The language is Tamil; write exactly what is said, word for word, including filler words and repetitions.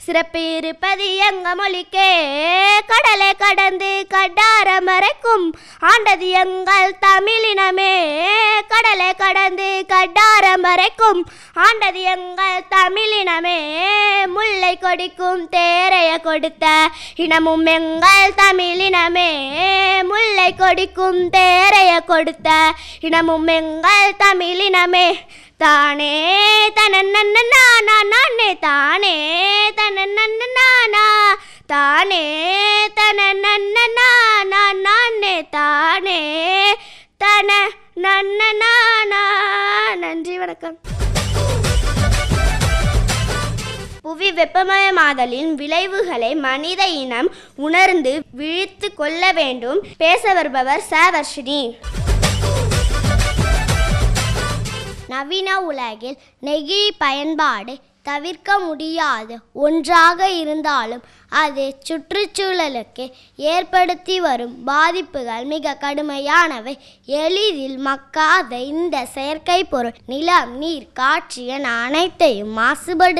சிறப்பு இருப்பது எங்க மொழிக்கே. கடலை கடந்து கடார மறைக்கும் ஆண்டது எங்கள் தமிழினமே. கடலை கடந்து கடார மறைக்கும் ஆண்டது எங்கள் தமிழினமே. முல்லை கொடிக்கும் தேரைய கொடுத்த இனமும் எங்கள் தமிழினமே. முல்லை கொடிக்கும் தேரைய கொடுத்த இனமும் எங்கள் தமிழினமே. தானே தனநன்ன நானா நானே தானே தனநன்ன நானா தானே தனநன்ன நானா நானே தானே தன நன்ன நானா. நன்றி, வணக்கம். புவி வெப்பமயமாதலின் விளைவுகளை மனித இனம் உணர்ந்து விழித்து கொள்ள வேண்டும். பேச வருபவர் சவர்ஷினி. நவீன உலகில் நெகிழி பயன்பாடு தவிர்க்க முடியாத ஒன்றாக இருந்தாலும் அது சுற்றுச்சூழலுக்கு ஏற்படுத்தி வரும் பாதிப்புகள் மிக கடுமையானவை. எளிதில் மக்காத இந்த செயற்கை பொருள் நிலம், நீர், காற்று என அனைத்தையும் மாசுபடு